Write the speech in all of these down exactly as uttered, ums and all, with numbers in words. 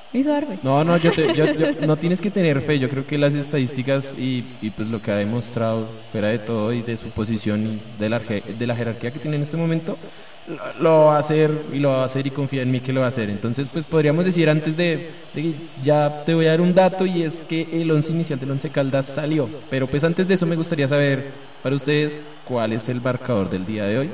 hizo dar fe. No, no, yo te- yo- yo- no tienes que tener fe. Yo creo que las estadísticas y, y pues lo que ha demostrado fuera de todo y de su posición y de la, jerarquía- de la jerarquía que tiene en este momento, lo, lo va a hacer y lo va a hacer y confía en mí que lo va a hacer. Entonces, pues podríamos decir antes de, de que ya te voy a dar un dato y es que el once inicial del Once Caldas salió. Pero pues antes de eso me gustaría saber para ustedes cuál es el marcador del día de hoy.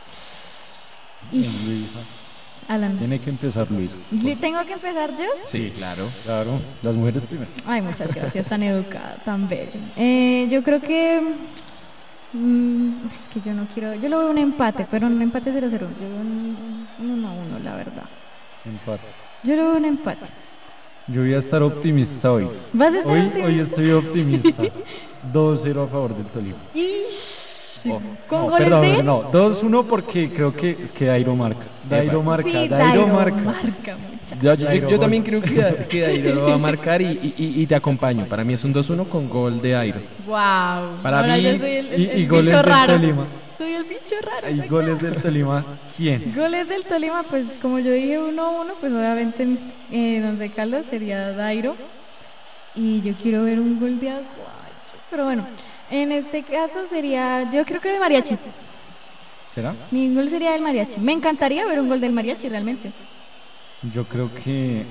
Ish, Luisa. Alan, Tiene que empezar Luis. ¿le tengo que empezar yo? Sí, claro. Claro, las mujeres primero. Ay, muchas gracias, tan educada, tan bello. Eh, yo creo que... mm, es que yo no quiero... Yo lo veo un empate, pero un empate cero cero. Yo veo un un uno a uno, la verdad. Empate. Yo lo veo un empate. Yo voy a estar optimista hoy. ¿Vas a estar Hoy, optimista? hoy estoy optimista. dos cero a favor del Tolima. Ish, Uf. ¿con No, goles perdón, de...? no, dos uno porque creo que es que Dairo marca. Dairo marca, Sí, Dairo, Dairo marca. marca, muchacho. Yo, yo- Dairo yo gol. también creo que, que Dairo lo va a marcar y, y- y- y te acompaño. Para mí es un dos uno con gol de Dairo. Wow. Para Ahora mí- yo soy el, el- Y, el y goles bicho del raro. Tolima. Soy el bicho raro. ¿Y soy goles yo. del Tolima? ¿Quién? Goles del Tolima, pues como yo dije uno a uno, pues obviamente eh, Once Caldas sería Dairo. Y yo quiero ver un gol de Aguayo. Pero bueno, en este caso sería, yo creo que de Mariachi. ¿Será? Mi gol sería del Mariachi. Me encantaría ver un gol del Mariachi realmente. Yo creo que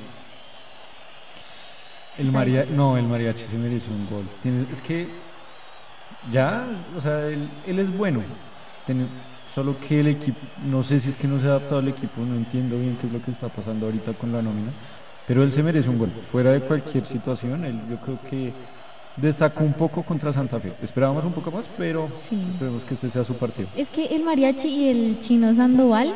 el está maria, difícil. no, el mariachi se merece un gol. Tiene- es que ya, o sea, él, él es bueno. Tiene- solo que el equipo, no sé si es que no se ha adaptado al equipo, no entiendo bien qué es lo que está pasando ahorita con la nómina, pero él se merece un gol. Fuera de cualquier situación, él yo creo que destacó un poco contra Santa Fe. Esperábamos un poco más, pero Sí. esperemos que este sea su partido. Es que el Mariachi y el Chino Sandoval,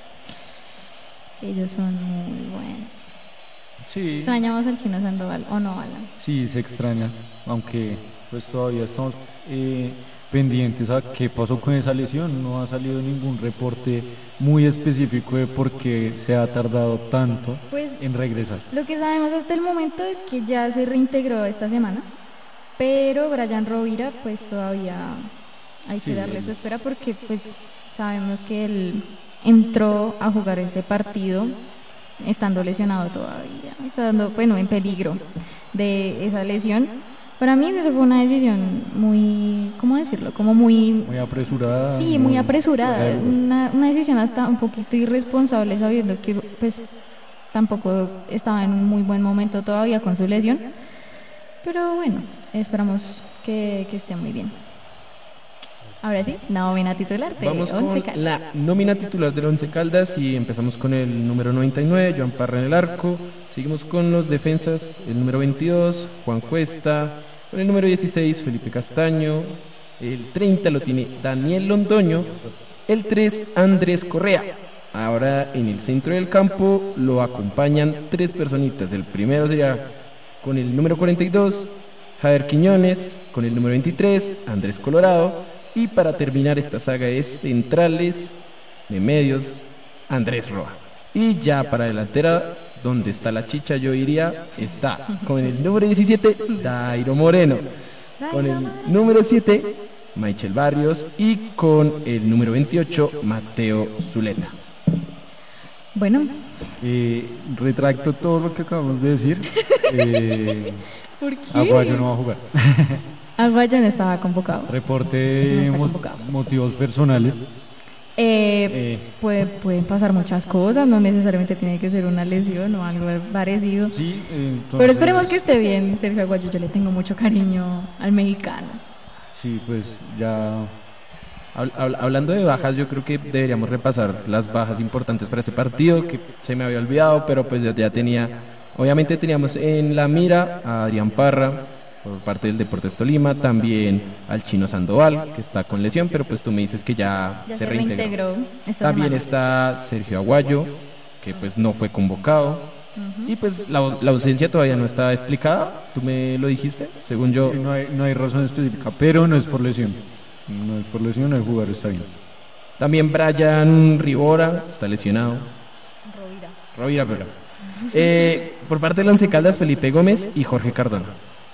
ellos son muy buenos. Sí, Extrañamos al Chino Sandoval, ¿o no, Alan? sí, se extraña, aunque pues todavía estamos eh, pendientes a qué pasó con esa lesión. No ha salido ningún reporte muy específico de por qué se ha tardado tanto Pues en regresar. lo que sabemos hasta el momento es que ya se reintegró esta semana, pero Brian Rovira pues todavía hay que Sí. darle su espera porque pues sabemos que él entró a jugar ese partido estando lesionado todavía, estando bueno en peligro de esa lesión. Para mí eso fue una decisión muy, ¿cómo decirlo? Como muy Muy apresurada. Sí, muy apresurada, fuera de lugar. una, una decisión hasta un poquito irresponsable sabiendo que pues tampoco estaba en un muy buen momento todavía con su lesión, pero bueno, esperamos que, que esté muy bien. Ahora sí, nómina titular de Vamos Once con Caldas. la nómina titular del Once Caldas y empezamos con el número noventa y nueve, Joan Parra en el arco. Seguimos con los defensas, el número veintidós, Juan Cuesta. Con el número dieciséis, Felipe Castaño. El treinta lo tiene Daniel Londoño. El tres, Andrés Correa. Ahora en el centro del campo lo acompañan tres personitas. El primero sería con el número cuarenta y dos, Javier Quiñones. Con el número veintitrés, Andrés Colorado. Y para terminar esta saga de centrales, de medios, Andrés Roa. Y ya para delantera, donde está la chicha, yo iría, está con el número diecisiete, Dairo Moreno. Con el número siete, Michel Barrios. Y con el número veintiocho, Mateo Zuleta. Bueno, Eh, retracto todo lo que acabamos de decir. Eh, ¿por qué? Aguayo no va a jugar. Aguayo no estaba convocado. Reporte No de está mo- convocado. motivos personales. Eh, Eh, puede- pueden pasar muchas cosas, no necesariamente tiene que ser una lesión o algo parecido. sí, eh, entonces- Pero esperemos que esté bien, Sergio Aguayo. Yo le tengo mucho cariño al mexicano. Sí, pues ya. Habl- habl- Hablando de bajas, yo creo que deberíamos repasar las bajas importantes para ese partido, que se me había olvidado, pero pues ya, ya tenía, obviamente teníamos en la mira a Adrián Parra por parte del Deportes Tolima, también al Chino Sandoval, que está con lesión, pero pues tú me dices que ya, Ya se se reintegró. reintegró esta También semana. está Sergio Aguayo, que pues no fue convocado, Ujú. y pues la, aus- la ausencia todavía no está explicada, tú me lo dijiste, según yo. Sí, no, hay, no hay razón específica, pero no es por lesión. No es por lesión, el jugador está bien. También Brian Rivora está lesionado. Rovira. Rovira, pero. Eh, por parte del Once Caldas, Felipe Gómez y Jorge Cardona.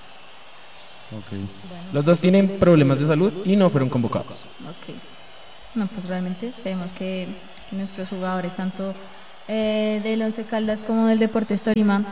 Ok. Bueno, Los dos tienen problemas de salud y no fueron convocados. ok. No, pues realmente esperemos que, que nuestros jugadores, tanto eh, del Once Caldas como del Deportes Tolima,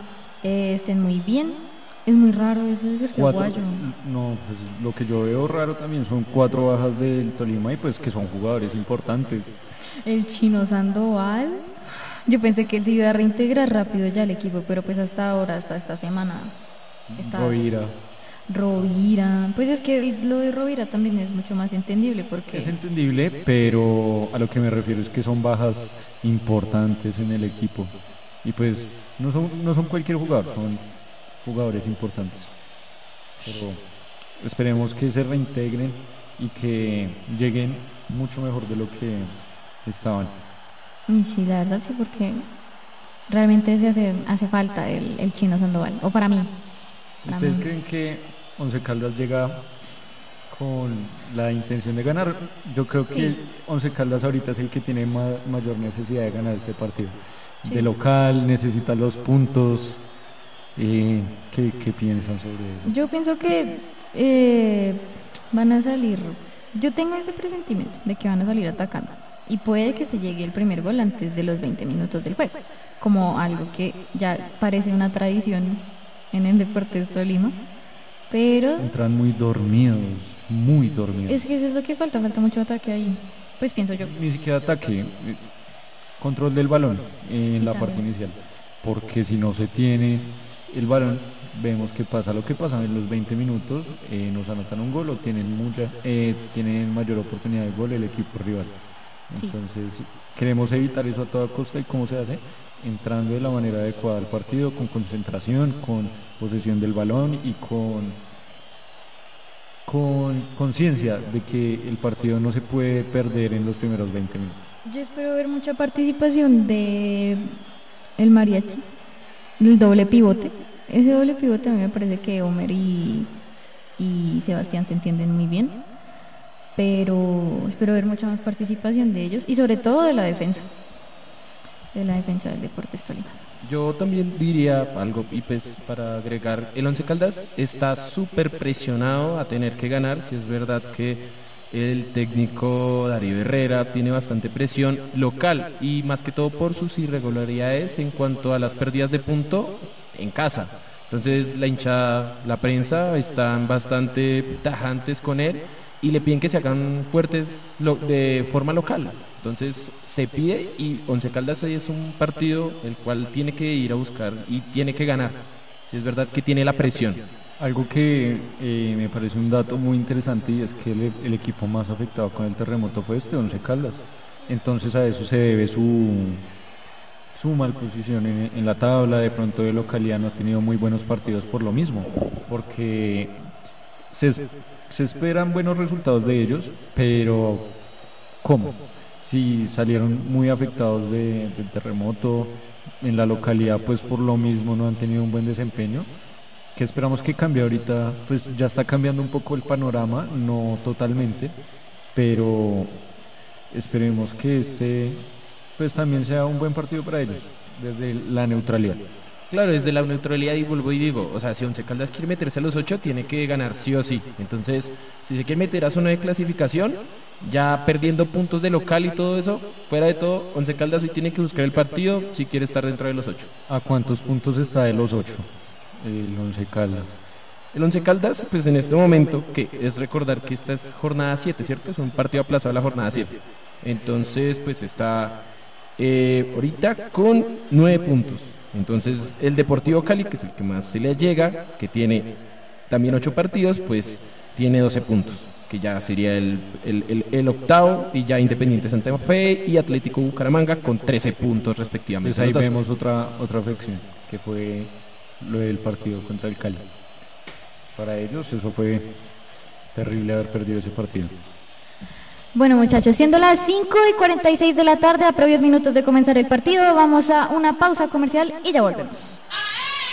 eh, estén muy bien. Es muy raro eso de Sergio Cuatro, Aguayo. no, pues lo que yo veo raro también son cuatro bajas del Tolima y pues que son jugadores importantes. El Chino Sandoval, yo pensé que él se iba a reintegrar rápido ya al equipo, pero pues hasta ahora, hasta esta semana está Rovira. Rovira, pues es que lo de Rovira también es mucho más entendible porque Es entendible, pero a lo que me refiero es que son bajas importantes en el equipo y pues no son, no son cualquier jugador, son jugadores importantes. Pero esperemos que se reintegren y que lleguen mucho mejor de lo que estaban. y sí, la verdad sí, porque realmente se hace, hace falta el, el Chino Sandoval, o para mí. para ¿Ustedes mí. creen que Once Caldas llega con la intención de ganar? Yo creo que Sí. Once Caldas ahorita es el que tiene ma- mayor necesidad de ganar este partido. Sí. De local, necesita los puntos. Eh, ¿qué, qué piensan sobre eso? Yo pienso que eh, van a salir, yo tengo ese presentimiento de que van a salir atacando y puede que se llegue el primer gol antes de los veinte minutos del juego, como algo que ya parece una tradición en el Deportes Tolima, pero Entran muy dormidos, muy dormidos. es que eso es lo que falta, falta mucho ataque ahí, pues pienso yo. Ni siquiera ataque, eh, control del balón en Sí, la parte también. inicial. Porque si no se tiene el balón, vemos que pasa lo que pasa en los veinte minutos, eh, nos anotan un gol o tienen mucha, eh, tienen mayor oportunidad de gol el equipo rival. Sí. Entonces queremos evitar eso a toda costa. ¿Y cómo se hace? Entrando de la manera adecuada al partido, con concentración, con posesión del balón y con con conciencia de que el partido no se puede perder en los primeros veinte minutos. Yo espero ver mucha participación de el mariachi, el doble pivote. Ese doble pivote a mí me parece que Homer y, y Sebastián se entienden muy bien, pero espero ver mucha más participación de ellos y sobre todo de la defensa, de la defensa del Deportes Tolima. Yo también diría algo, y pues para agregar, el Once Caldas está súper presionado a tener que ganar. Si es verdad que el técnico Darío Herrera tiene bastante presión local y más que todo por sus irregularidades en cuanto a las pérdidas de punto en casa. Entonces la hinchada, la prensa están bastante tajantes con él y le piden que se hagan fuertes lo- de forma local. Entonces se pide y Once Caldas hoy es un partido el cual tiene que ir a buscar y tiene que ganar. Si es verdad que tiene la presión. Algo que eh, me parece un dato muy interesante y es que el, el equipo más afectado con el terremoto fue este, Once Caldas. Entonces a eso se debe su, su mal posición en, en la tabla. De pronto de localidad no ha tenido muy buenos partidos por lo mismo, porque se, es- se esperan buenos resultados de ellos, pero ¿cómo? Si salieron muy afectados de- del terremoto en la localidad, pues por lo mismo no han tenido un buen desempeño. Que esperamos que cambie ahorita, pues ya está cambiando un poco el panorama, no totalmente, pero esperemos que este pues también sea un buen partido para ellos, desde la neutralidad. Claro, desde la neutralidad y vuelvo y digo, o sea, si Once Caldas quiere meterse a los ocho, tiene que ganar sí o sí. Entonces, si se quiere meter a zona de clasificación, ya perdiendo puntos de local y todo eso, fuera de todo, Once Caldas hoy tiene que buscar el partido si quiere estar dentro de los ocho. ¿A cuántos puntos está de los ocho? El Once Caldas. El Once Caldas, pues en este momento, que es recordar que esta es jornada siete, ¿cierto? Es un partido aplazado a la jornada siete. Entonces, pues está eh, ahorita con nueve puntos. Entonces, el Deportivo Cali, que es el que más se le llega, que tiene también ocho partidos, pues tiene doce puntos, que ya sería el, el, el- el octavo, y ya Independiente Santa Fe y Atlético Bucaramanga con trece puntos respectivamente. Pues ahí Los dos. vemos otra otra afección, que fue lo del partido contra el Cali. Para ellos eso fue terrible haber perdido ese partido. Bueno, muchachos, siendo las cinco y cuarenta y seis de la tarde, a previos minutos de comenzar el partido, vamos a una pausa comercial y ya volvemos.